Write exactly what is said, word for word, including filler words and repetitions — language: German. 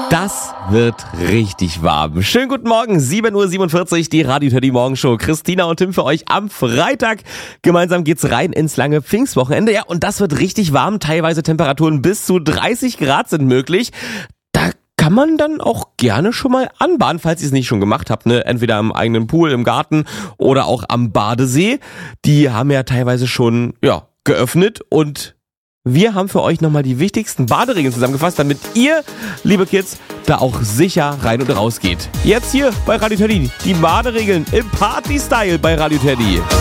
Das wird richtig warm. Schönen guten Morgen, sieben Uhr siebenundvierzig, die Radio Teddy Morgenshow. Christina und Tim für euch am Freitag. Gemeinsam geht's rein ins lange Pfingstwochenende. Ja, und das wird richtig warm. Teilweise Temperaturen bis zu dreißig Grad sind möglich. Da kann man dann auch gerne schon mal anbaden, falls ihr es nicht schon gemacht habt, ne? Entweder im eigenen Pool, im Garten oder auch am Badesee. Die haben ja teilweise schon, ja, geöffnet und wir haben für euch nochmal die wichtigsten Baderegeln zusammengefasst, damit ihr, liebe Kids, da auch sicher rein und raus geht. Jetzt hier bei Radio Teddy, die Baderegeln im Party-Style bei Radio Teddy.